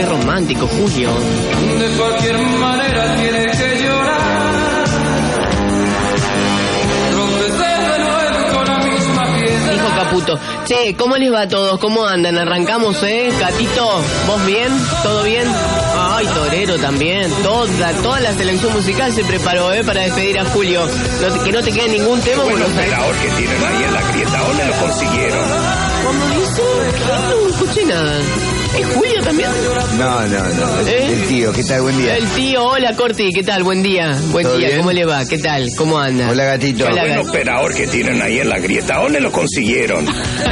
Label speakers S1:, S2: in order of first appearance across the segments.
S1: qué romántico, Julio.
S2: De cualquier manera tiene que llorar. Tropecé de nuevo con la misma piedra.
S1: Dijo Caputo. Che, ¿cómo les va a todos? ¿Cómo andan? ¿Arrancamos, Catito? ¿Vos bien? ¿Todo bien? Ay, Torero también. Toda la selección musical se preparó, para despedir a Julio. Que no te quede ningún tema.
S3: Bueno, el pelador que tienen ahí en la grieta, ¿dónde lo consiguieron?
S1: ¿Cómo dice? No escuché nada. ¿Es Julio también?
S4: No. El tío, ¿qué tal? Buen día.
S1: El tío, hola Corti, ¿qué tal? Buen día. Buen día,
S4: bien?
S1: ¿Cómo le va? ¿Qué tal? ¿Cómo anda?
S4: Hola, gatito.
S1: Hola,
S3: El operador que tienen ahí en la grieta, ¿dónde lo consiguieron?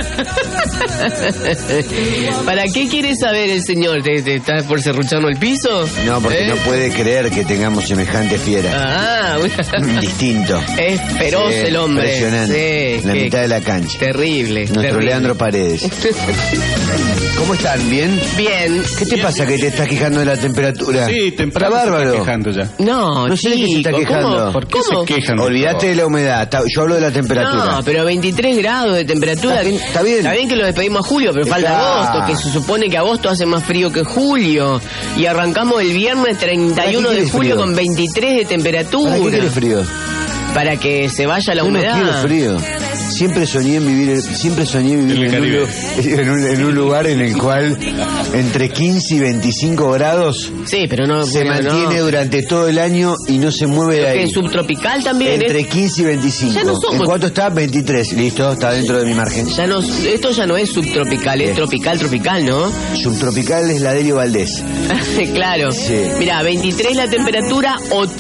S1: ¿Para qué quiere saber el señor? ¿Te está por serrucharnos el piso?
S4: No, porque no puede creer que tengamos semejante fiera.
S1: Ah,
S4: Distinto.
S1: es feroz
S4: Sí,
S1: el hombre.
S4: impresionante.
S1: Sí,
S4: La mitad de la cancha.
S1: Terrible.
S4: Nuestro
S1: terrible.
S4: Leandro Paredes. ¿Cómo están? ¿Bien?
S1: Bien.
S4: ¿Qué te pasa que te estás quejando de la temperatura?
S5: Sí, temprano
S4: Está
S5: se
S4: bárbaro.
S5: está quejando ya.
S1: No,
S4: sé de qué se está
S1: chico,
S4: quejando.
S1: ¿cómo?
S5: ¿Por qué
S1: ¿Cómo?
S5: se quejan? de
S4: Olvídate
S5: todo?
S4: de la humedad. Yo hablo de la temperatura.
S1: No, pero 23 grados de temperatura.
S4: Está bien.
S1: Está bien que lo despedimos a julio, pero falta
S4: Claro.
S1: agosto, que se supone que agosto hace más frío que julio. Y arrancamos el viernes 31
S4: ¿Para qué
S1: de
S4: quieres
S1: julio
S4: frío?
S1: con 23 de temperatura.
S4: ¿Para qué quieres frío?
S1: Para que se vaya la
S4: Yo no
S1: humedad.
S4: quiero frío. Siempre soñé vivir
S5: En el Caribe.
S4: en un lugar en el cual entre 15 y 25 grados
S1: Sí, pero no.
S4: se
S1: pero
S4: mantiene
S1: no.
S4: durante todo el año y no se mueve de
S1: Que
S4: ahí.
S1: es subtropical también.
S4: Entre 15 y 25.
S1: Ya no somos-
S4: ¿En cuánto está? 23. Listo, está dentro de mi margen.
S1: Esto ya no es subtropical, es tropical, ¿no?
S4: Subtropical es la Delio Valdés.
S1: Claro.
S4: Sí.
S1: Mirá, 23 la temperatura,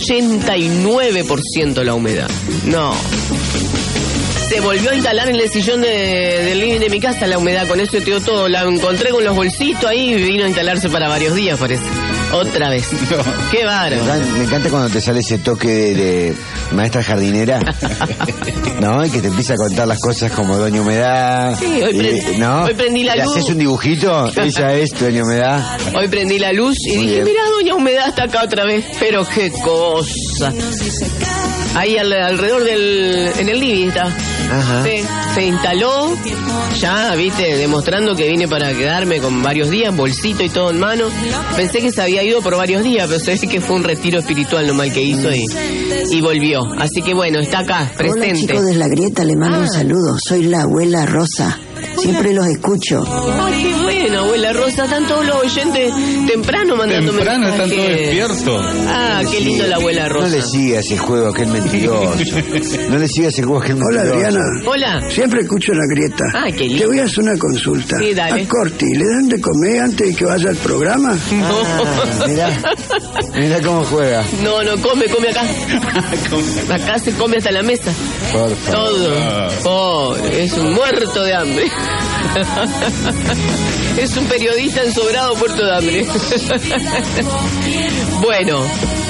S1: 89% la humedad. No. Se volvió a instalar en el sillón del living de mi casa la humedad. Con eso te digo todo. La encontré con los bolsitos ahí y vino a instalarse para varios días, parece. Otra vez. Qué bárbaro.
S4: Me encanta cuando te sale ese toque de maestra jardinera, ¿no? Y que te empieza a contar las cosas como Doña Humedad.
S1: Sí, hoy prendí la
S4: ¿Le
S1: luz.
S4: haces un dibujito? Ella es Doña Humedad.
S1: Hoy prendí la luz y
S4: Muy
S1: dije,
S4: bien.
S1: mirá, Doña Humedad está acá otra vez. Pero qué cosa. Ahí alrededor en el living está.
S4: Ajá.
S1: Sí, se instaló, ya, viste, demostrando que vine para quedarme con varios días, bolsito y todo en mano. Pensé que se había ido por varios días, pero se ve que fue un retiro espiritual nomás que hizo y volvió. Así que bueno, está acá, presente.
S6: Hola chicos de la grieta, le mando un saludo. Soy la abuela Rosa. Siempre los escucho.
S1: Ay, qué bueno, abuela Rosa, están todos los oyentes temprano mandando
S5: Temprano están
S1: mensajes.
S5: todos despiertos.
S1: Ah, qué lindo la abuela Rosa.
S4: No le sigas ese juego, aquel mentiroso. No le sigas ese juego, aquel
S7: Hola
S4: mentiroso.
S7: Adriana,
S1: Hola.
S7: siempre escucho la grieta.
S1: Ay, qué lindo.
S7: Te voy a hacer una consulta.
S1: Sí, dale.
S7: A Corti, ¿le dan de comer antes de que vaya al programa?
S4: Ah, mirá cómo juega.
S1: No, come acá. Acá se come hasta la mesa.
S4: Por favor.
S1: Todo. Oh, es un muerto de hambre. Es un periodista ensobrado muerto de hambre. Bueno.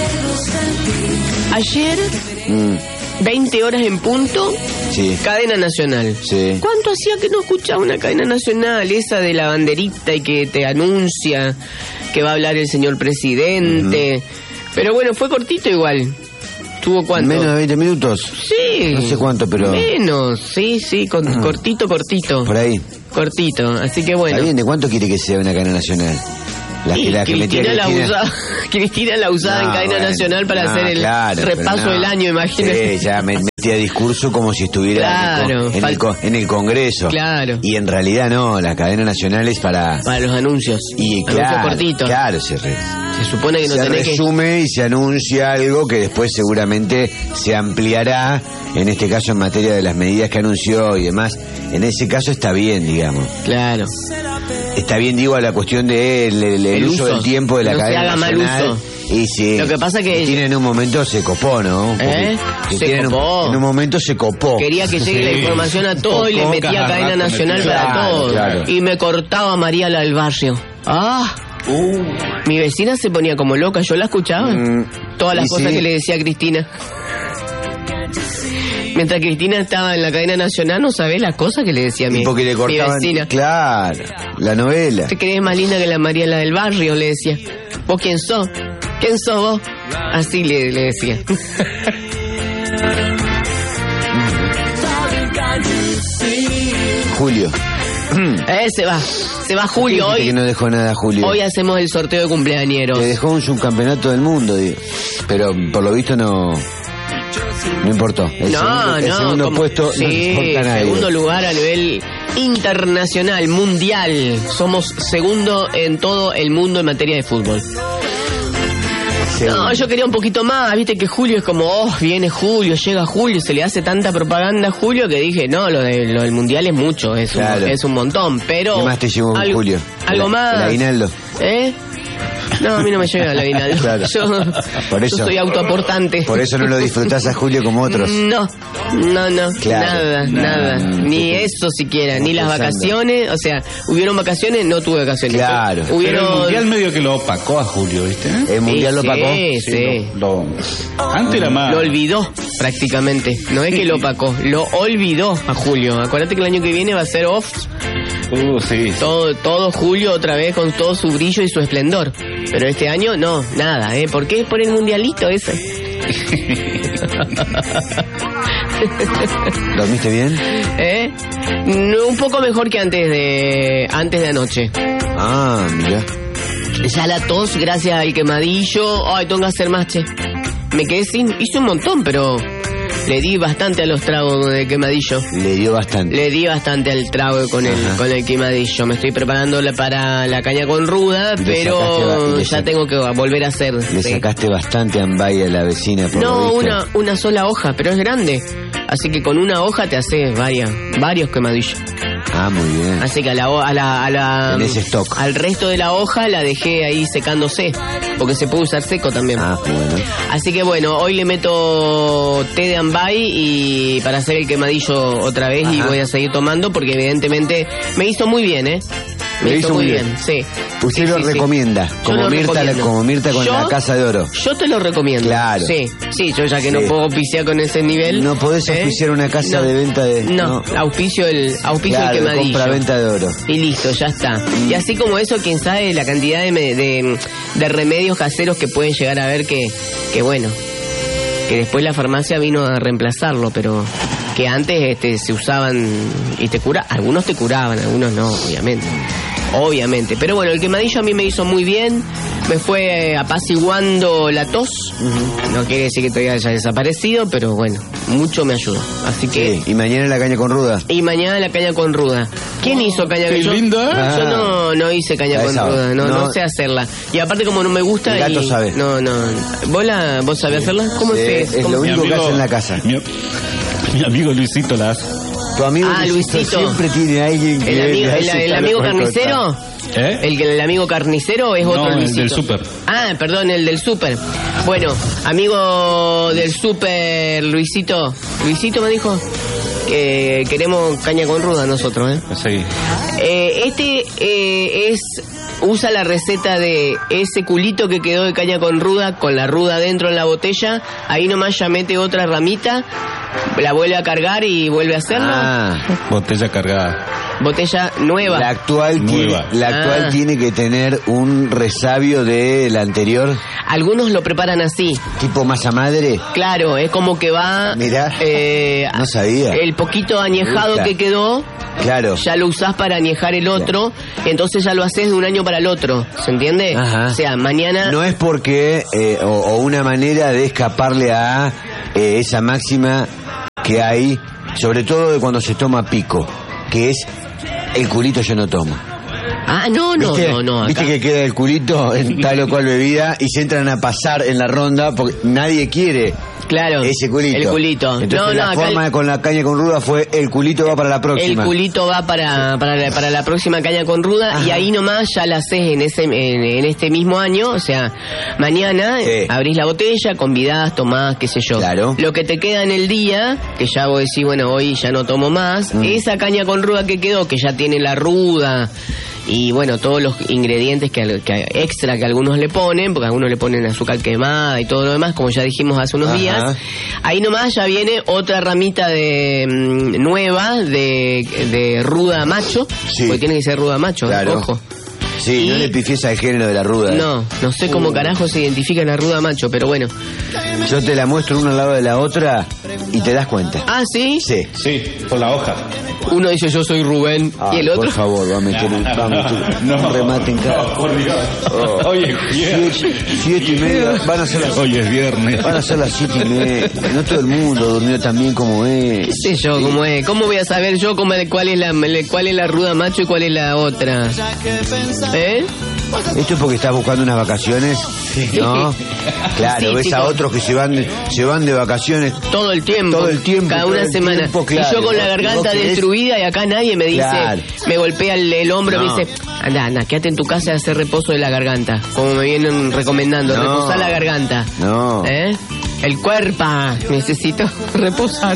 S1: Ayer, 20 horas en punto,
S4: Sí.
S1: cadena nacional.
S4: Sí.
S1: ¿Cuánto hacía que no escuchaba una cadena nacional? Esa de la banderita y que te anuncia que va a hablar el señor presidente. Pero bueno, fue cortito igual. ¿Tuvo cuánto?
S4: Menos de 20 minutos.
S1: Sí.
S4: No sé cuánto, pero...
S1: Menos, sí, cortito.
S4: Por ahí.
S1: Cortito, así que bueno.
S4: ¿Está bien? ¿De cuánto quiere que sea una cadena nacional?
S1: Y
S4: La que metía
S1: Cristina la
S4: Cristina.
S1: usaba, Cristina la usaba en
S4: No,
S1: cadena
S4: bueno.
S1: nacional para
S4: No,
S1: hacer el
S4: claro,
S1: repaso
S4: pero no.
S1: del año, imagínate.
S4: Sí, ya metía discurso como si estuviera
S1: Claro,
S4: en el Congreso.
S1: Claro.
S4: Y en realidad no, la cadena nacional es para
S1: los anuncios.
S4: y
S1: Anuncios
S4: claro,
S1: cortitos.
S4: claro,
S1: Se supone que no
S4: se
S1: tenés que...
S4: resume y se anuncia algo que después seguramente se ampliará, en este caso en materia de las medidas que anunció y demás. En ese caso está bien, digamos.
S1: Claro.
S4: Está bien, digo, a la cuestión de el uso del tiempo de la
S1: no
S4: cadena
S1: se haga mal
S4: nacional.
S1: uso.
S4: Y sí.
S1: Lo que pasa que
S4: Cristina en un momento se copó, ¿no? Cristina
S1: copó.
S4: En un momento se copó.
S1: Quería que llegue la
S5: Sí.
S1: información a todo y le
S5: Tocó
S1: metía
S5: cada
S1: cadena
S5: rato,
S1: nacional
S5: metía.
S1: para
S4: Claro,
S1: todo.
S4: claro.
S1: Y me cortaba María la del barrio. ¡Ah! Mi vecina se ponía como loca, yo la escuchaba. Todas las
S4: y
S1: cosas
S4: sí.
S1: que le decía a Cristina. Mientras Cristina estaba en la cadena nacional, no sabés las cosas que le decía a
S4: Y
S1: mi,
S4: porque le
S1: mi
S4: cortaban,
S1: vecina.
S4: claro, la novela.
S1: ¿Te crees más linda que la María la del barrio? Le decía. ¿Vos quién sos? ¿Quién sos vos? Así le decía.
S4: Julio.
S1: Se se va Julio
S4: ¿Qué dijiste
S1: hoy.
S4: que no dejó nada Julio?
S1: Hoy hacemos el sorteo de cumpleañeros.
S4: Te dejó un subcampeonato del mundo, digo. Pero por lo visto no importó. El segundo
S1: como-
S4: puesto
S1: sí,
S4: no importa a nadie.
S1: segundo lugar a nivel internacional, mundial. Somos segundo en todo el mundo en materia de fútbol. No, yo quería un poquito más, viste que Julio es como, viene Julio, llega Julio, se le hace tanta propaganda a Julio que dije, no, lo del mundial es mucho, es un montón, pero...
S4: ¿Qué más te llevó Julio?
S1: Algo más.
S4: El aguinaldo.
S1: ¿Eh? No, a mí no me llega el aguinaldo.
S4: Claro. Por eso,
S1: yo soy autoaportante.
S4: Por eso no lo disfrutás a Julio como otros.
S1: No,
S4: Claro.
S1: nada. Ni eso siquiera, ni las vacaciones. O sea, hubieron vacaciones, no tuve vacaciones.
S4: Claro.
S5: Pero
S1: Hubieron...
S5: el mundial medio que lo opacó a Julio, ¿viste?
S4: El mundial lo opacó.
S1: Sí.
S5: Antes era más.
S1: Lo olvidó prácticamente. No es que lo opacó, lo olvidó a Julio. Acuérdate que el año que viene va a ser off.
S5: Sí.
S1: Todo Julio otra vez con todo su brillo y su esplendor. Pero este año no, nada, ¿eh? ¿Por qué? Por el mundialito ese.
S4: ¿Dormiste bien?
S1: ¿Eh? No, un poco mejor que antes de anoche.
S4: Ah, mira.
S1: Ya la tos, gracias al quemadillo. Ay, tengo que hacer más, che. Me quedé hice un montón, pero le di bastante a los tragos de quemadillo.
S4: Le dio bastante.
S1: Le di bastante al trago con el quemadillo. Me estoy preparando para la caña con ruda, pero ya tengo que volver a hacer.
S4: Le sacaste bastante ambay a la vecina. Por
S1: No,
S4: lo visto.
S1: una sola hoja, pero es grande. Así que con una hoja te haces varios quemadillos.
S4: Ah, muy bien.
S1: Así que
S4: Tenés stock.
S1: al resto de la hoja la dejé ahí secándose, porque se puede usar seco también.
S4: Ah, bueno.
S1: Así que bueno, hoy le meto té de ambay y para hacer el quemadillo otra vez. Y voy a seguir tomando porque evidentemente me hizo muy bien, ¿eh? Me hizo muy bien, sí.
S4: Usted
S1: Sí,
S4: lo
S1: sí,
S4: recomienda,
S1: sí.
S4: como
S1: Yo lo recomiendo.
S4: como Mirta con
S1: Yo-
S4: la Casa de Oro.
S1: Yo te lo recomiendo.
S4: Claro.
S1: Sí, yo ya que no
S4: Sí.
S1: puedo auspiciar con ese nivel.
S4: No podés auspiciar una casa de venta de...
S1: No, auspicio el
S4: Claro,
S1: quemadillo.
S4: compra-venta de oro.
S1: Y listo, ya está. Y así como eso, quién sabe la cantidad de remedios caseros que pueden llegar a ver que bueno, que después la farmacia vino a reemplazarlo, pero que antes se usaban y algunos te curaban, algunos no, obviamente. Pero bueno, el quemadillo a mí me hizo muy bien, me fue apaciguando la tos. No quiere decir que todavía haya desaparecido, pero bueno, mucho me ayudó. Así que...
S4: Sí. ¿Y mañana la caña con ruda?
S1: Y mañana la caña con ruda. ¿Quién hizo caña
S5: Qué
S1: con
S5: lindo, ¿eh?
S1: Yo no hice caña
S4: La
S1: con
S4: de
S1: ruda,
S4: sábado.
S1: no sé hacerla. Y aparte como no me gusta...
S4: El gato sabe.
S1: No. ¿Vos sabés hacerla? ¿Cómo
S4: Sí,
S1: se
S4: es
S1: cómo-
S4: lo único que hace en la casa.
S5: Mi amigo Luisito la hace.
S4: Tu amigo
S1: Luisito.
S4: siempre tiene a alguien que...
S1: ¿El amigo carnicero?
S5: ¿Eh?
S1: ¿El amigo carnicero es otro
S5: No, el
S1: Luisito?
S5: del súper.
S1: Ah, perdón, el del súper. Bueno, amigo del súper, Luisito. Luisito me dijo que queremos caña con ruda nosotros, ¿eh?
S5: Sí.
S1: Usa la receta de ese culito que quedó de caña con la ruda dentro en la botella, ahí nomás ya mete otra ramita, la vuelve a cargar y vuelve a hacerlo.
S5: Botella cargada.
S1: Botella nueva.
S4: La actual
S1: Ah.
S4: tiene que tener un resabio de la anterior,
S1: Algunos lo preparan así.
S4: tipo masa madre.
S1: Claro, es como que va...
S4: Mirá, no sabía.
S1: El poquito
S4: Me
S1: añejado
S4: gusta.
S1: que quedó,
S4: Claro.
S1: ya lo usás para añejar el otro, entonces ya lo haces de un año para el otro, ¿se entiende?
S4: Ajá.
S1: O sea, mañana...
S4: No es porque, o una manera de escaparle a esa máxima que hay, sobre todo de cuando se toma pico, que es el culito yo no tomo.
S1: Ah, no.
S4: ¿Viste
S1: Acá.
S4: que queda el culito en tal o cual bebida y se entran a pasar en la ronda porque nadie quiere
S1: Claro,
S4: ese culito?
S1: el culito.
S4: Entonces la
S1: acá
S4: forma con la caña con ruda fue el culito va para la próxima.
S1: el culito va para la próxima caña con ruda.
S4: Ajá.
S1: Y ahí nomás ya la haces en este mismo año. O sea, mañana
S4: Sí.
S1: abrís la botella, convidás, tomás, qué sé yo.
S4: Claro.
S1: Lo que te queda en el día, que ya vos decís, bueno, hoy ya no tomo más, esa caña con ruda que quedó, que ya tiene la ruda y bueno, todos los ingredientes que extra que algunos le ponen, porque algunos le ponen azúcar quemada y todo lo demás, como ya dijimos hace unos
S4: Ajá.
S1: días. Ahí nomás ya viene otra ramita de nueva de ruda macho,
S4: Sí.
S1: porque tiene que ser ruda macho,
S4: Claro.
S1: ojo.
S4: Sí, no
S1: Y-
S4: le pifies al género de la ruda.
S1: No sé cómo carajo se identifica la ruda macho, pero bueno.
S4: Yo te la muestro una al lado de la otra y te das cuenta.
S1: Ah, ¿sí?
S4: Sí.
S5: Sí, por la hoja.
S1: Uno dice yo soy Rubén y el otro...
S4: Por favor, va a meter un remate en cada...
S5: No, por Dios.
S4: Oh.
S5: Oye,
S4: 7:30, van a ser las...
S5: Hoy es viernes.
S4: Van a ser las 7:30. No todo el mundo durmió tan bien como es.
S1: ¿Qué sé yo cómo es? ¿Cómo voy a saber yo cuál es la ruda macho y cuál es la otra? ¿Eh?
S4: Esto es porque estás buscando unas vacaciones, ¿no? Claro,
S1: Sí,
S4: ves
S1: chico.
S4: a otros que se van de vacaciones.
S1: Todo el tiempo.
S4: Todo el tiempo,
S1: Cada
S4: todo
S1: una
S4: el
S1: semana.
S4: tiempo,
S1: Y
S4: claro.
S1: yo con la
S4: ¿Y vos
S1: garganta
S4: querés?
S1: destruida y acá nadie me dice,
S4: Claro.
S1: me golpea el hombro y
S4: No.
S1: me dice, anda, quédate en tu casa y hacer reposo de la garganta. Como me vienen recomendando,
S4: No.
S1: reposar la garganta.
S4: No.
S1: ¿Eh? El cuerpo, necesito reposar.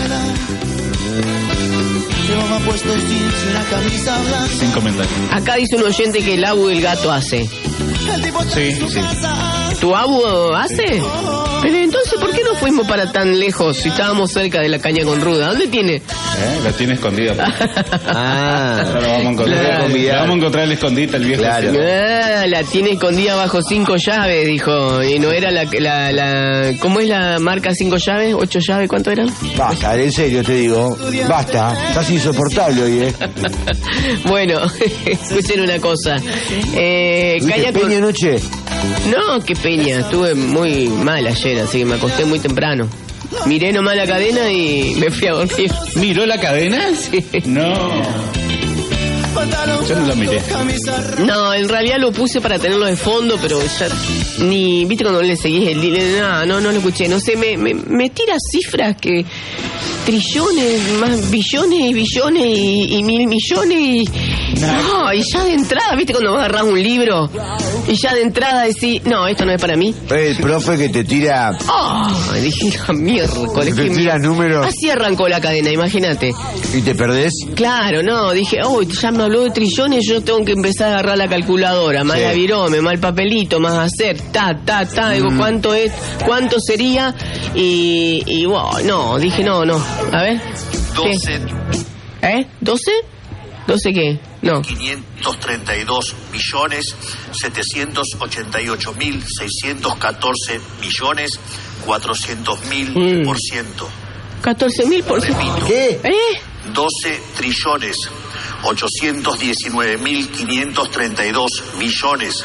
S5: Sin comentarios.
S1: Acá dice un oyente que el abu del gato hace.
S5: Sí, sí.
S1: ¿Tu abu hace? Pero entonces, ¿por qué no fuimos para tan lejos si estábamos cerca de la caña con ruda? ¿Dónde tiene?
S5: La tiene escondida.
S4: Ah,
S5: Ahora vamos a encontrar,
S1: Claro.
S5: le vamos a encontrar el escondite el viejo.
S4: Claro.
S1: Ah, la tiene escondida bajo 5 llaves, dijo. Y no era la ¿cómo es la marca 5 llaves? ¿8 llaves? ¿Cuánto eran?
S4: basta, en serio te digo. Basta, estás insoportable hoy, ¿eh?
S1: Bueno, escuchen una cosa.
S4: ¿Viste
S1: Caña
S4: Peña
S1: con...
S4: anoche?
S1: No, qué peña. Estuve muy mal ayer, así que me acosté muy temprano. Miré nomás la cadena y me fui a dormir.
S5: ¿Miró la cadena?
S1: Sí.
S5: No. Yo no la miré.
S1: No, en realidad lo puse para tenerlo de fondo, pero ya ni... ¿Viste cuando le seguís el dile? No lo escuché. No sé, me tira cifras que... Trillones, más billones y billones y mil millones y... No, y ya de entrada, ¿viste cuando vos agarrás un libro? Y ya de entrada decís, no, esto no es para mí.
S4: El profe que te tira...
S1: Dije, la miércoles.
S4: Te
S1: qué
S4: tira
S1: mierda.
S4: números.
S1: Así arrancó la cadena, imagínate.
S4: ¿Y te perdés?
S1: Claro, no, dije, ya me habló de trillones, yo tengo que empezar a agarrar la calculadora, más
S4: Sí.
S1: la virome, más el papelito, más hacer, digo, ¿cuánto es? ¿Cuánto sería? Y bueno, no, dije, no, a ver.
S8: 12.
S1: ¿Eh? ¿12? ¿12 qué? No.
S8: 532 millones 788 mil 614 millones 400 mil por ciento.
S1: 14.000%.
S4: ¿Qué?
S8: 12 trillones 819 mil 532 millones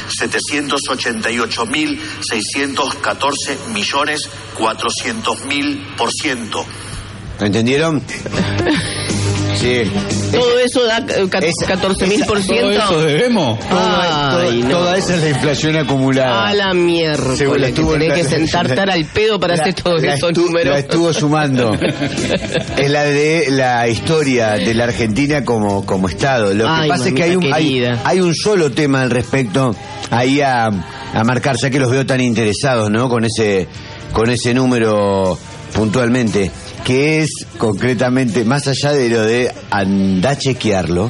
S8: 788 mil 614 millones 400 mil por ciento.
S4: ¿Entendieron? Sí.
S1: Todo eso da 14.000%.
S5: ¿Todo eso debemos?
S1: Ay, no.
S4: Toda esa es la inflación acumulada.
S1: A la mierda.
S4: Según la
S1: Que
S4: estuvo-
S1: tenés
S4: la-
S1: que sentarte al pedo para hacer todos esos números.
S4: La estuvo sumando. Es la de la historia de la Argentina como Estado. Lo que
S1: Ay,
S4: pasa es que
S1: mamita querida.
S4: hay un solo tema al respecto ahí a marcar, ya que los veo tan interesados, ¿no? Con ese número puntualmente, que es concretamente, más allá de lo de andá a chequearlo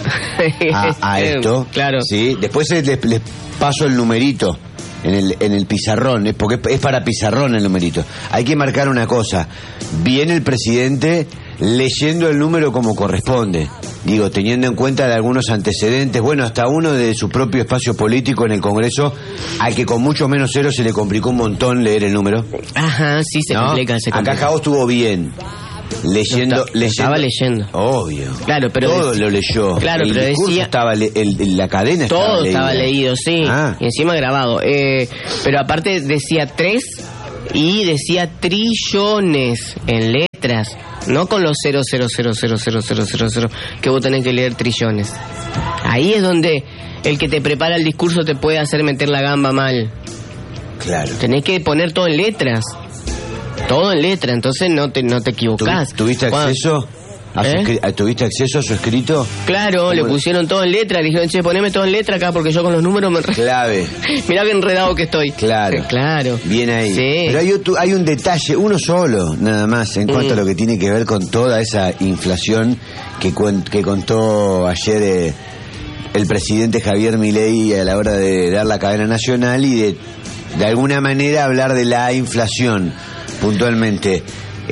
S4: a esto,
S1: Claro.
S4: ¿sí? Después les paso el numerito en el pizarrón, porque es para pizarrón el numerito. Hay que marcar una cosa: viene el presidente leyendo el número como corresponde, digo, teniendo en cuenta de algunos antecedentes, bueno, hasta uno de su propio espacio político en el Congreso, al que con mucho menos cero se le complicó un montón leer el número.
S1: Ajá, sí, se
S4: ¿no?
S1: complica.
S4: Acá Jao estuvo bien leyendo,
S1: Estaba leyendo.
S4: obvio,
S1: Claro, pero
S4: todo
S1: decía-
S4: lo leyó.
S1: Claro,
S4: el
S1: pero
S4: discurso
S1: decía-
S4: estaba la cadena
S1: Todo estaba leído, sí.
S4: Ah.
S1: Y encima grabado. Pero aparte decía 3 y decía trillones en letras. No con los 0,0000000 que vos tenés que leer trillones. Ahí es donde el que te prepara el discurso te puede hacer meter la gamba mal.
S4: Claro.
S1: Tenés que poner todo en letras. Todo en letra, entonces no te equivocás.
S4: ¿Tuviste
S1: Cuando-
S4: acceso ¿Tuviste acceso a su escrito?
S1: Claro, le pusieron todo en letra. Le dijeron, che, poneme todo en letra acá porque yo con los números me...
S4: Clave.
S1: Mirá que enredado que estoy.
S4: Claro.
S1: Claro.
S4: Bien ahí.
S1: Sí.
S4: Pero hay un detalle, uno solo, nada más, en cuanto a lo que tiene que ver con toda esa inflación que contó ayer el presidente Javier Milei a la hora de dar la cadena nacional y de alguna manera hablar de la inflación puntualmente.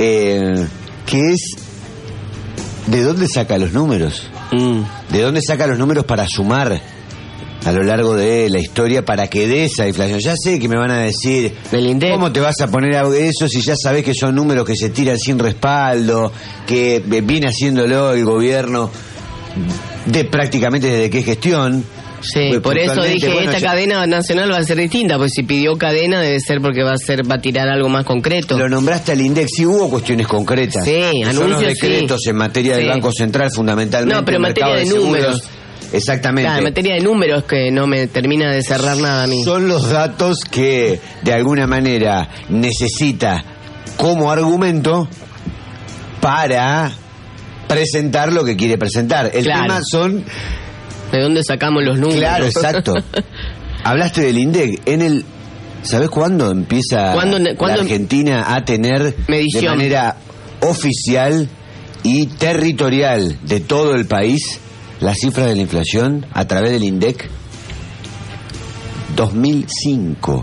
S4: Que es... ¿De dónde saca los números? ¿De dónde saca los números para sumar a lo largo de la historia para que dé esa inflación. Ya sé que me van a decir, ¿cómo te vas a poner a eso si ya sabés que son números que se tiran sin respaldo, que viene haciéndolo el gobierno prácticamente desde que es gestión?
S1: Sí, pues por eso dije, bueno, esta cadena nacional va a ser distinta, pues si pidió cadena debe ser porque va a tirar algo más concreto.
S4: Lo nombraste al INDEC, sí hubo cuestiones concretas.
S1: Sí, anuncios,
S4: son los decretos en materia del Banco Central fundamentalmente.
S1: No, pero en materia de números.
S4: Exactamente.
S1: Claro, en materia de números que no me termina de cerrar nada a mí.
S4: Son los datos que de alguna manera necesita como argumento para presentar lo que quiere presentar. El tema son...
S1: ¿De dónde sacamos los números?
S4: Claro, exacto. Hablaste del INDEC. ¿Sabés cuándo empieza la Argentina a tener
S1: medición
S4: de manera oficial y territorial de todo el país la cifra de la inflación a través del INDEC? 2005.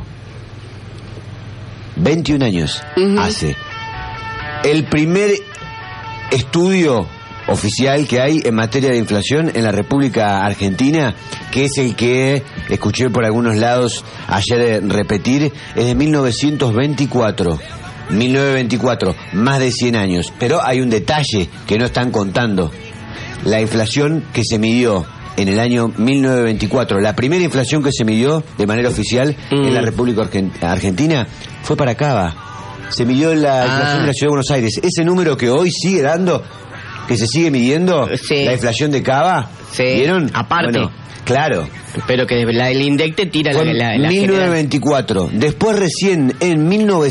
S4: 21 años hace. El primer estudio oficial que hay en materia de inflación en la República Argentina, que es el que escuché por algunos lados ayer repetir, es de 1924. 1924, más de 100 años. Pero hay un detalle que no están contando. La inflación que se midió en el año 1924, la primera inflación que se midió de manera oficial en la República Argentina, fue para Cava. Se midió la inflación de la Ciudad de Buenos Aires. Ese número que hoy sigue dando, que se sigue midiendo, la inflación de Cava, ¿vieron?
S1: Aparte.
S4: Bueno, claro.
S1: Pero que el INDEC te tira la
S4: 1924. General. Después recién en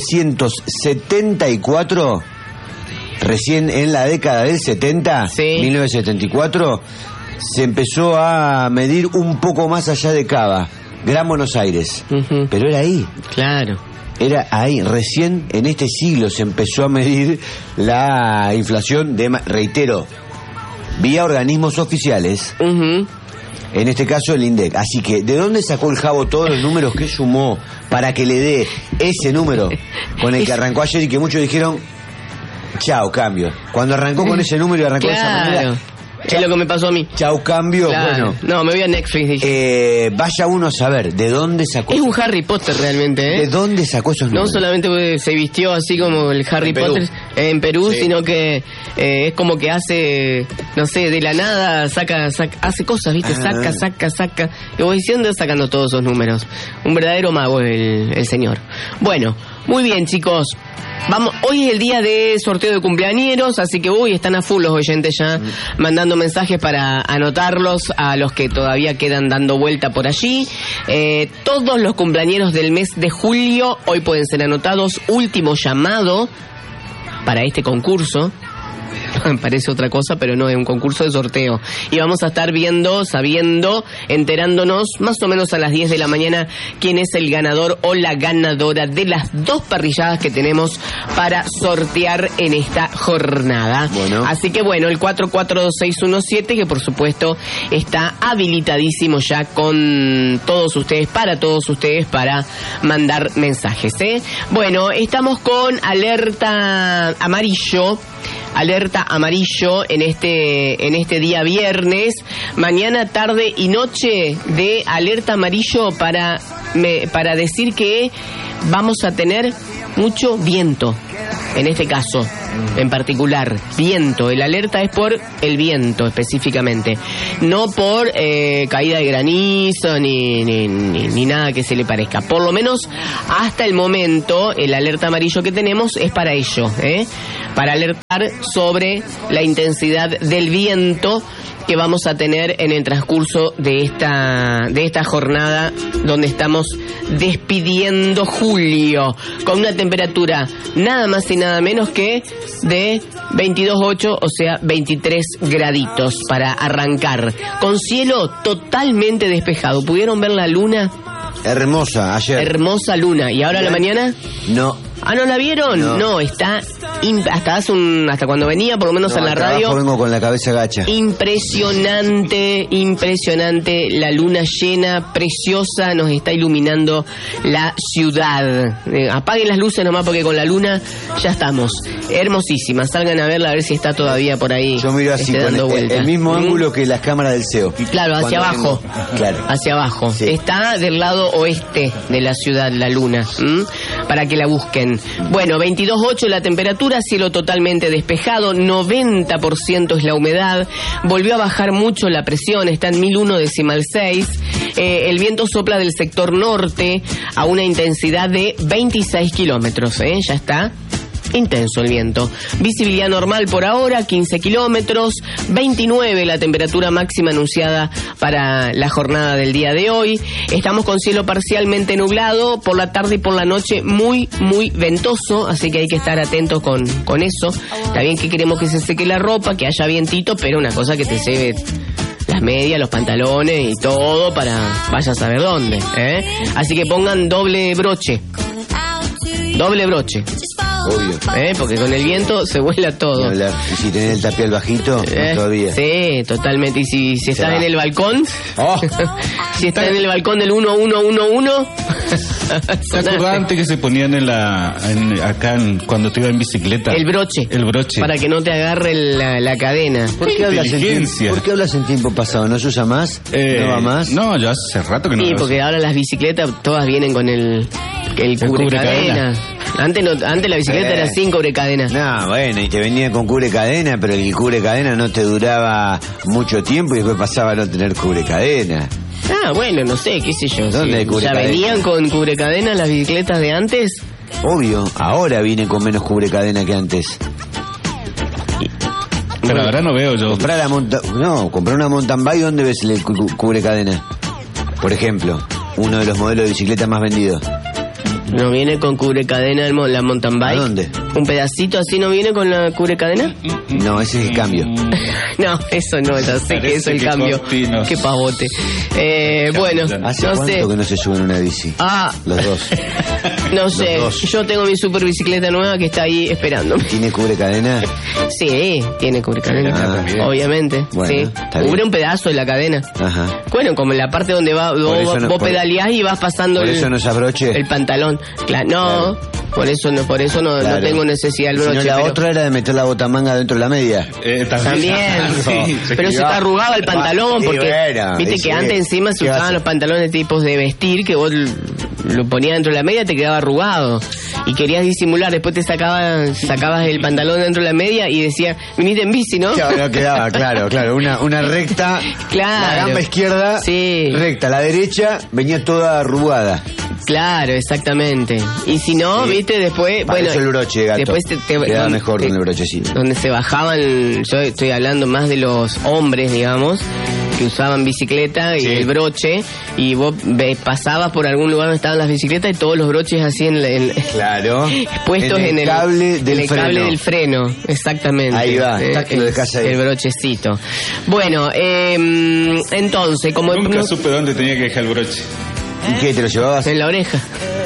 S4: 1974, recién en la década del 70, 1974, se empezó a medir un poco más allá de Cava, Gran Buenos Aires. Pero era ahí.
S1: Claro.
S4: Era ahí, recién en este siglo se empezó a medir la inflación reitero, vía organismos oficiales, en este caso el INDEC. Así que, ¿de dónde sacó el Javo todos los números que sumó para que le dé ese número con el que arrancó ayer y que muchos dijeron, chao, cambio? Cuando arrancó con ese número y arrancó de esa manera...
S1: Es lo que me pasó a mí.
S4: Chau, cambio.
S1: Claro.
S4: Bueno.
S1: No, me voy a Netflix, dije.
S4: Vaya uno a saber de dónde sacó.
S1: Es un Harry Potter realmente, ¿eh?
S4: ¿De dónde sacó esos números?
S1: No solamente se vistió así como el Harry Potter en Perú, sino que es como que hace, no sé, de la nada hace cosas, ¿viste? Saca. Y vos diciendo, sacando todos esos números. Un verdadero mago el señor. Bueno, muy bien, chicos. Vamos, hoy es el día de sorteo de cumpleañeros, así que hoy están a full los oyentes ya mandando mensajes para anotarlos a los que todavía quedan dando vuelta por allí. Todos los cumpleañeros del mes de julio hoy pueden ser anotados. Último llamado para este concurso. Parece otra cosa, pero no, es un concurso de sorteo. Y vamos a estar enterándonos más o menos a las 10 de la mañana quién es el ganador o la ganadora de las 2 parrilladas que tenemos para sortear en esta jornada. Bueno. Así que bueno, el 442617, que por supuesto está habilitadísimo ya con todos ustedes, para mandar mensajes, ¿eh? Bueno, estamos con alerta amarillo en este día viernes, mañana, tarde y noche de alerta amarillo para decir que vamos a tener mucho viento. En este caso, en particular, viento. El alerta es por el viento específicamente, no por caída de granizo ni nada que se le parezca. Por lo menos hasta el momento, el alerta amarillo que tenemos es para ello, para alertar sobre la intensidad del viento que vamos a tener en el transcurso de esta jornada donde estamos despidiendo julio, con una temperatura nada más y nada menos que de 22,8, o sea 23 graditos para arrancar, con cielo totalmente despejado. ¿Pudieron ver la luna?
S4: Hermosa, ayer.
S1: Hermosa luna. ¿Y ahora a la mañana?
S4: No.
S1: ¿Ah, no la vieron? No, está hasta cuando venía, por lo menos en la
S4: acá
S1: radio.
S4: abajo vengo con la cabeza gacha.
S1: Impresionante, la luna llena, preciosa, nos está iluminando la ciudad. Apaguen las luces nomás porque con la luna ya estamos. Hermosísima, salgan a verla a ver si está todavía por ahí.
S4: Yo miro así, con
S1: dando vuelta.
S4: el mismo ángulo que las cámaras del CEO.
S1: Claro, hacia abajo.
S4: Claro.
S1: Hacia abajo.
S4: Sí.
S1: Está del lado oeste de la ciudad, la luna. Para que la busquen. Bueno, 22.8 la temperatura, cielo totalmente despejado, 90% es la humedad. Volvió a bajar mucho la presión, está en 1001,6. El viento sopla del sector norte a una intensidad de 26 kilómetros. Ya está intenso el viento. Visibilidad normal por ahora, 15 kilómetros, 29 la temperatura máxima anunciada para la jornada del día de hoy. Estamos con cielo parcialmente nublado, por la tarde y por la noche muy, muy ventoso, así que hay que estar atentos con eso. Está bien que queremos que se seque la ropa, que haya vientito, pero una cosa que te seque las medias, los pantalones y todo para vaya a saber dónde, Así que pongan doble broche.
S4: Obvio.
S1: Porque con el viento se vuela todo.
S4: Y si tenés el tapial bajito, más todavía.
S1: Sí, totalmente. Y si estás
S4: va.
S1: en el balcón,
S4: Oh.
S1: si estás en el balcón del 1111,
S5: ¿Te acordás antes que se ponían cuando te iba en bicicleta?
S1: El broche. Para que no te agarre la cadena.
S4: ¿Por qué hablas en tiempo pasado? ¿No se usa más? ¿No va más?
S5: No, yo hace rato que no.
S1: Sí, porque ahora las bicicletas todas vienen con el cubrecadena. Antes la bicicleta era sin cubrecadena.
S4: No, bueno, y te venía con cubrecadena, pero el cubrecadena no te duraba mucho tiempo y después pasaba a no tener cubrecadena.
S1: Bueno, no sé, qué sé yo.
S4: ¿Dónde hay
S1: ¿Ya
S4: cubrecadena?
S1: venían con cubrecadena las bicicletas de antes?
S4: Obvio, ahora vienen con menos cubrecadena que antes.
S5: Pero ahora no veo yo.
S4: Comprar una mountain bike, ¿dónde ves el cubrecadena? Por ejemplo, uno de los modelos de bicicleta más vendidos.
S1: ¿No viene con cubrecadena la mountain bike?
S4: ¿A dónde?
S1: ¿Un pedacito así no viene con la cubrecadena?
S4: No, ese es el cambio.
S1: No, eso no, ya sé que es el cambio.
S5: Cortinos.
S1: Qué pavote. Bueno,
S4: ¿Hace
S1: no
S4: cuánto
S1: sé.
S4: que no se suben una bici?
S1: Los
S4: Los dos.
S1: sé,
S4: dos.
S1: yo tengo mi super bicicleta nueva que está ahí esperándome.
S4: ¿Tiene cubrecadena?
S1: Sí, tiene cubrecadena,
S4: Ah,
S1: obviamente.
S4: bueno,
S1: sí.
S4: está bien.
S1: Cubre un pedazo de la cadena.
S4: Ajá.
S1: Bueno, como en la parte donde vos pedaleás y vas pasando
S4: ¿Por eso no usas broche?
S1: el pantalón. Claro, no,
S4: Claro.
S1: por eso no
S4: Claro.
S1: tengo necesidad del broche.
S4: Si no, la
S1: pero-
S4: otra era de meter la botamanga dentro de la media.
S1: También,
S5: Sí,
S1: pero se te arrugaba el pantalón
S4: Sí,
S1: porque
S4: bueno,
S1: viste
S4: sí.
S1: que antes encima se
S4: ¿Qué
S1: usaban
S4: hace?
S1: los pantalones tipos de vestir que vos lo ponías dentro de la media, te quedaba arrugado y querías disimular, después te sacabas el pantalón dentro de la media y decía, viniste en bici, ¿no?
S4: No quedaba, claro, una recta,
S1: Claro.
S4: la gamba izquierda,
S1: Sí.
S4: recta, la derecha venía toda arrugada.
S1: Claro, exactamente. Y si no,
S4: Sí.
S1: viste, después,
S4: Para
S1: bueno,
S4: eso el broche, gato.
S1: después
S4: Queda mejor con el brochecito.
S1: donde se bajaban, yo estoy hablando más de los hombres, digamos, que usaban bicicleta y
S4: Sí.
S1: el broche, y vos pasabas por algún lugar donde estaban las bicicletas y todos los broches así
S4: Claro.
S1: puestos en el
S4: cable del
S1: en el
S4: freno.
S1: cable del freno, exactamente.
S4: Ahí va, tac, lo dejás ahí.
S1: El brochecito. Bueno, entonces, como
S5: Nunca supe dónde tenía que dejar el broche.
S4: ¿Y qué, te lo llevabas?
S1: en la oreja.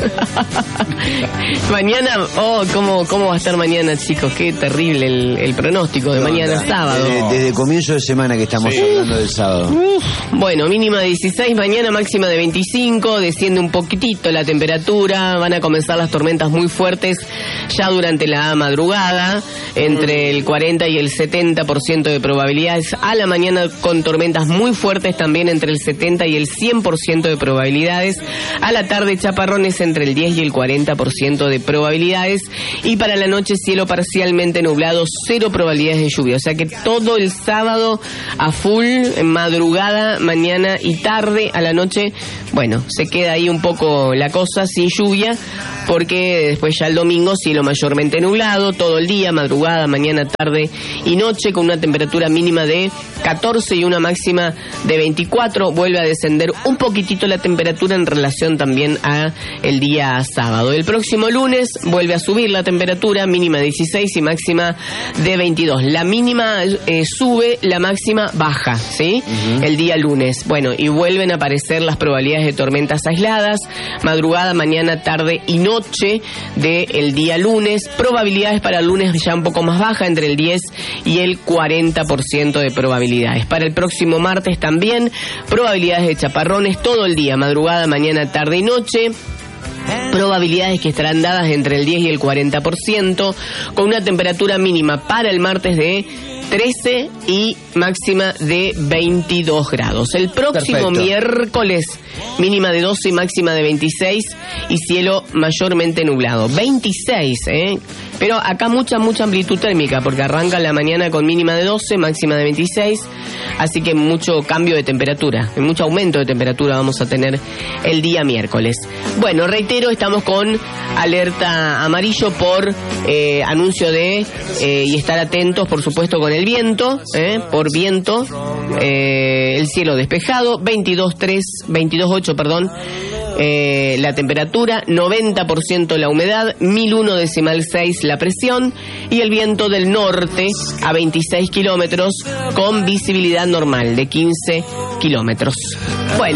S1: Mañana, ¿cómo va a estar mañana, chicos? Qué terrible el pronóstico de mañana sábado.
S4: Desde comienzo de semana que estamos hablando del sábado.
S1: Bueno, mínima de 16, mañana máxima de 25, desciende un poquitito la temperatura, van a comenzar las tormentas muy fuertes ya durante la madrugada, entre el 40 y el 70% de probabilidades, a la mañana con tormentas muy fuertes también entre el 70 y el 100% de probabilidades, a la tarde chaparrones entre el 10 y el 40% de probabilidades, y para la noche cielo parcialmente nublado, 0 probabilidades de lluvia, o sea que todo el sábado a full, en madrugada, mañana y tarde, a la noche, bueno, se queda ahí un poco la cosa sin lluvia, porque después ya el domingo cielo mayormente nublado, todo el día, madrugada, mañana, tarde y noche, con una temperatura mínima de 14 y una máxima de 24, vuelve a descender un poquitito la temperatura en relación también a el el día sábado. El próximo lunes vuelve a subir la temperatura, mínima 16 y máxima de 22. La mínima sube, la máxima baja, ¿sí? El día lunes. Bueno, y vuelven a aparecer las probabilidades de tormentas aisladas, madrugada, mañana, tarde y noche del día lunes. Probabilidades para el lunes ya un poco más baja, entre el 10 y el 40% de probabilidades. Para el próximo martes también, probabilidades de chaparrones todo el día, madrugada, mañana, tarde y noche. Probabilidades que estarán dadas entre el 10 y el 40%, con una temperatura mínima para el martes de 13 y máxima de 22 grados. El próximo miércoles, mínima de 12 y máxima de 26 y cielo mayormente nublado. 26, pero acá mucha amplitud térmica, porque arranca la mañana con mínima de 12, máxima de 26, así que mucho cambio de temperatura, mucho aumento de temperatura vamos a tener el día miércoles. Bueno, reitero, estamos con alerta amarillo por anuncio de, y estar atentos, por supuesto, con el viento, por viento, el cielo despejado, 22.8, perdón, la temperatura, 90% la humedad, 1001,6 la presión y el viento del norte a 26 kilómetros con visibilidad normal de 15 kilómetros. Bueno.